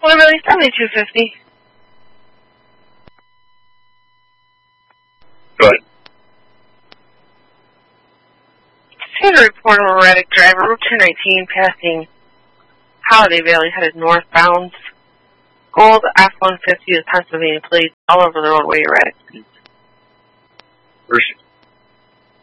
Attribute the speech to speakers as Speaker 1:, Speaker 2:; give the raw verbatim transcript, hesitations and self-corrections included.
Speaker 1: Literally seventy-two fifty.
Speaker 2: Go ahead.
Speaker 1: Seen a report of a erratic driver, Route two nineteen, passing Holiday Valley, headed northbound. Gold F one fifty with Pennsylvania plates all over the roadway, erratic speeds.
Speaker 2: Where's